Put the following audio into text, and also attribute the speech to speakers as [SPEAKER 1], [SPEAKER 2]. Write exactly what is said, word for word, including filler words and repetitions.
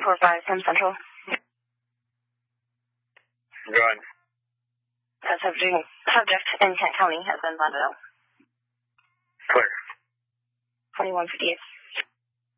[SPEAKER 1] four five, Sam Central.
[SPEAKER 2] Go ahead.
[SPEAKER 1] Uh, subject, subject in Kent County has been bonded out.
[SPEAKER 2] Clear.
[SPEAKER 1] twenty-one fifty-eight.